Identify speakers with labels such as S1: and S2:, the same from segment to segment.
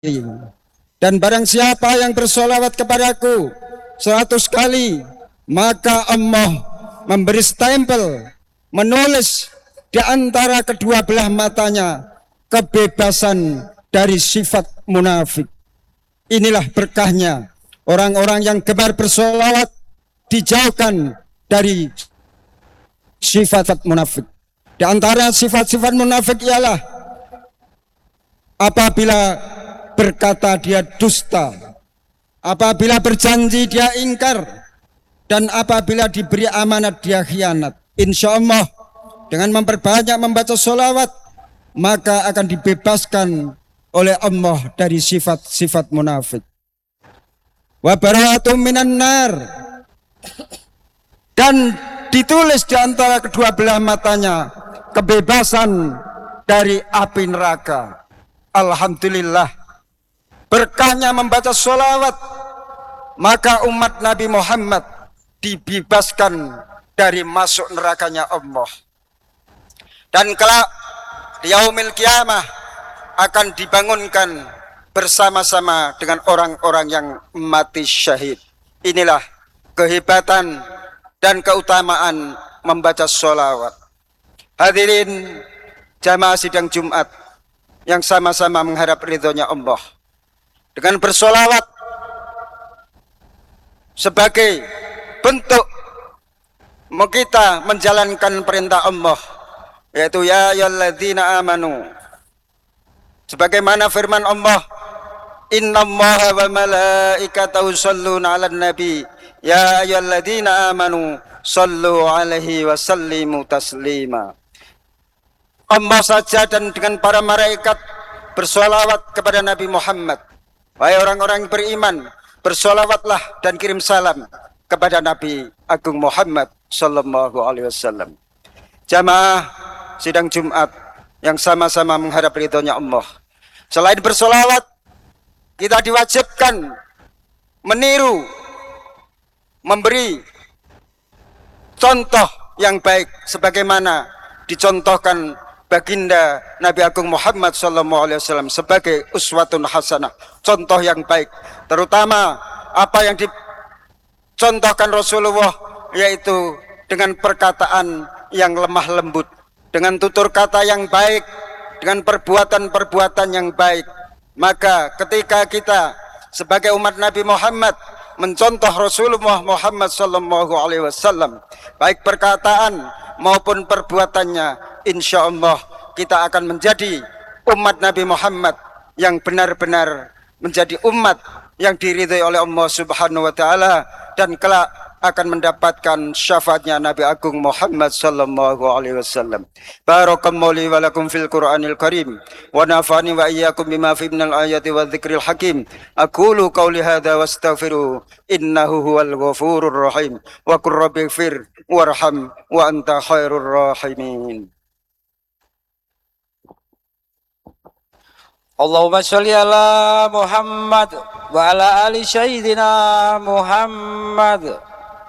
S1: Dan barang siapa yang bersolawat kepadaku 100 kali, maka Allah memberi stempel, menulis di antara kedua belah matanya kebebasan dari sifat munafik. Inilah berkahnya orang-orang yang gemar bersolawat, dijauhkan dari sifat munafik. Di antara sifat-sifat munafik ialah apabila berkata dia dusta, apabila berjanji dia ingkar, dan apabila diberi amanat dia khianat. Insya Allah dengan memperbanyak membaca sholawat, maka akan dibebaskan oleh Allah dari sifat-sifat munafik. Wa bara'atum minan nar, dan ditulis di antara kedua belah matanya kebebasan dari api neraka. Alhamdulillah, berkahnya membaca sholawat, maka umat Nabi Muhammad dibebaskan dari masuk nerakanya Allah. Dan kelak di yaumil kiamah akan dibangunkan bersama-sama dengan orang-orang yang mati syahid. Inilah kehebatan dan keutamaan membaca sholawat. Hadirin jamaah sidang Jumat yang sama-sama mengharap ridhonya Allah, dengan bersolawat sebagai bentuk kita menjalankan perintah Allah, yaitu ya ayyuhalladzina amanu, sebagaimana firman Allah, innallaha wa malaikatahu yusholluna 'alan nabi ya ayyuhalladzina amanu shallu 'alaihi wa sallimu taslima. Allah saja dan dengan para malaikat bersolawat kepada Nabi Muhammad. Wahai orang-orang yang beriman, bersolawatlah dan kirim salam kepada Nabi Agung Muhammad sallallahu alaihi wasallam. Jamaah sidang Jumat yang sama-sama mengharap ridhonya Allah, selain bersolawat, kita diwajibkan meniru, memberi contoh yang baik sebagaimana dicontohkan baginda Nabi Agung Muhammad SAW sebagai uswatun hasanah, contoh yang baik. Terutama apa yang dicontohkan Rasulullah, yaitu dengan perkataan yang lemah lembut, dengan tutur kata yang baik, dengan perbuatan-perbuatan yang baik. Maka ketika kita sebagai umat Nabi Muhammad mencontoh Rasulullah Muhammad SAW, baik perkataan maupun perbuatannya, insya Allah kita akan menjadi umat Nabi Muhammad yang benar-benar menjadi umat yang diridhai oleh Allah Subhanahu wa Ta'ala, dan kelak akan mendapatkan syafaatnya Nabi Agung Muhammad sallallahu alaihi wasallam. Barakallahu li wa lakum fil Qur'anil Karim wa nafa'ani wa iyyakum bima fi minal ayati wa dzikril hakim. Aqulu qawli hadza wastaghfiru innahu huwal ghafurur rahim. Wa qur rabbighfir warham wa anta khairur rahimin.
S2: Allahumma sholli ala Muhammad wa ala ali sayyidina Muhammad.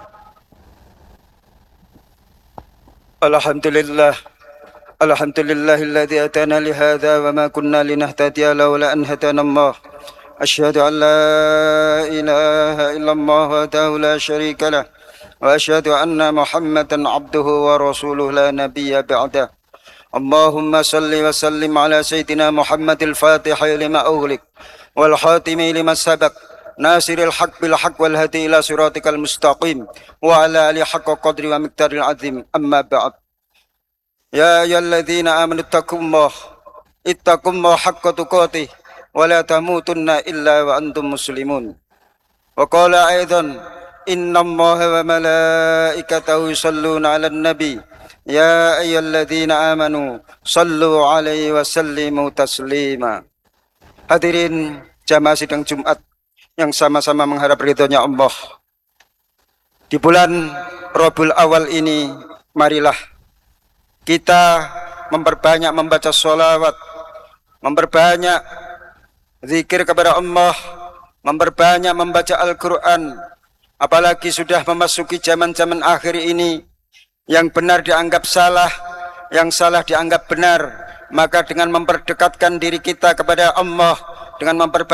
S1: Alhamdulillah, alhamdulillahilladzi atana li hadza wa ma kunna linahtadiya laula an hadana Allah. Asyhadu an la ilaha illallah wahdahu la syarika lah wa asyhadu anna Muhammadan abduhu wa rasuluhu la nabiyya ba'dah. Allahumma salli wa sallim ala sayyidina Muhammadil Fatihil lima ughliq wal khatimi lima sabaq nasiril haq bil haq wal hadi ila siratikal mustaqim wa ala ali haqqa qadri wa miqdaril azim. Amma ba'd. Ya ayyuhalladzina amanu ittaqullaha haqqa tuqatih wa la tamutunna illa wa antum muslimun. Wa qala aidan innallaha wa malaikatahu yusholluna 'alan nabi ya ayyuhalladzina amanu sallu 'alaihi wa sallimu taslima. Hadirin jamaah sidang Jumat yang sama-sama mengharap ridhonya Allah, di bulan Rabiul Awal ini marilah kita memperbanyak membaca sholawat, memperbanyak zikir kepada Allah, memperbanyak membaca Al-Quran. Apalagi sudah memasuki zaman-zaman akhir ini, yang benar dianggap salah, yang salah dianggap benar. Maka dengan memperdekatkan diri kita kepada Allah, dengan memperbaiki